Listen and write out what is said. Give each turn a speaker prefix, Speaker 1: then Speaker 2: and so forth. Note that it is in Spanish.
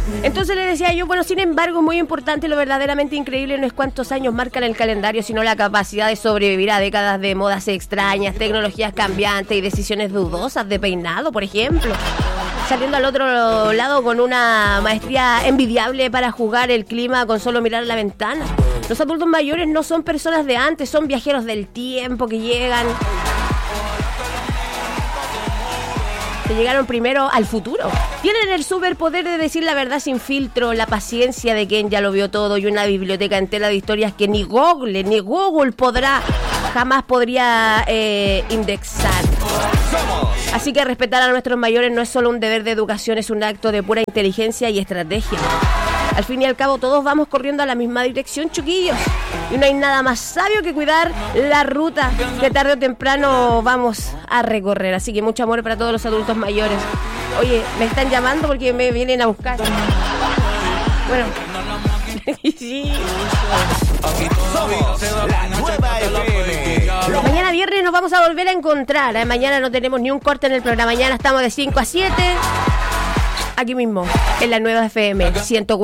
Speaker 1: Entonces le decía yo, bueno, sin embargo, es muy importante, lo verdaderamente increíble no es cuántos años marcan el calendario, sino la capacidad de sobrevivir a décadas de modas extrañas, tecnologías cambiantes y decisiones dudosas de peinado, por ejemplo. Saliendo al otro lado con una maestría envidiable para jugar el clima con solo mirar la ventana. Los adultos mayores no son personas de antes, son viajeros del tiempo que llegan. Que llegaron primero al futuro. Tienen el superpoder de decir la verdad sin filtro, la paciencia de quien ya lo vio todo y una biblioteca entera de historias que ni Google jamás podría indexar. Así que respetar a nuestros mayores no es solo un deber de educación, es un acto de pura inteligencia y estrategia. Al fin y al cabo todos vamos corriendo a la misma dirección, chiquillos. Y no hay nada más sabio que cuidar la ruta que tarde o temprano vamos a recorrer. Así que mucho amor para todos los adultos mayores. Oye, me están llamando porque me vienen a buscar. Bueno. Sí.
Speaker 2: Somos la nueva FM.
Speaker 1: Mañana viernes nos vamos a volver a encontrar. Mañana no tenemos ni un corte en el programa. Mañana estamos de 5 a 7. Aquí mismo, en la nueva FM 104.